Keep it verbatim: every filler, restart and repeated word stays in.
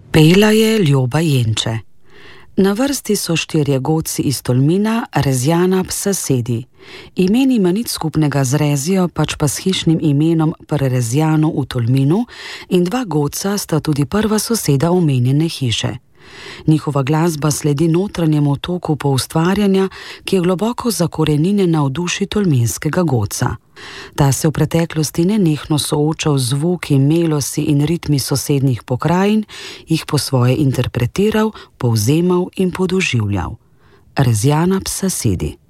Pela je Ljoba Jenče. Na vrsti so štirje godci iz Tolmina, Rezjana, Psa Sedi. Ime nima nič skupnega z Rezijo, pač pa s hišnim imenom pri Rezjanu v Tolminu, in dva godca sta tudi prva soseda omenjene hiše. Njihova glasba sledi notranjemu toku poustvarjanja, ki je globoko zakoreninjena v duši tolminskega godca. Ta se v preteklosti nenehno soočal z zvuki, melosi in ritmi sosednjih pokrajin, jih po svoje interpretiral, povzemal in podoživljal. Rezjana, Psa Sedi.